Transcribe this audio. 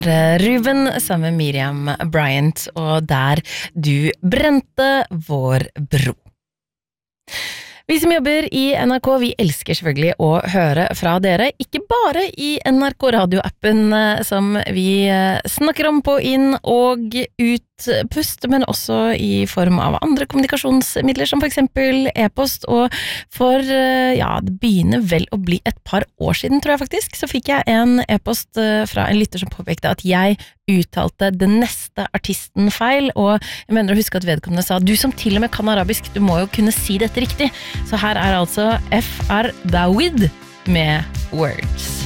Ruben sammen med Miriam Bryant, og der du brente vår bro. Vi som jobber i NRK, vi elsker selvfølgelig å høre fra dere, ikke bare i NRK radioappen som vi snakker om på inn- og utpust, men også i form av andre kommunikasjonsmidler, som for eksempel e-post, og for, det begynner vel å bli et par år siden, tror jeg faktisk, så fikk jeg en e-post fra en lytter som påpekte at jeg uttalte den neste artisten feil, og jeg mener å huske at vedkommende sa, du som til og med kan arabisk, du må jo kunne si dette riktig. Så her altså F.R. Dawid med Words.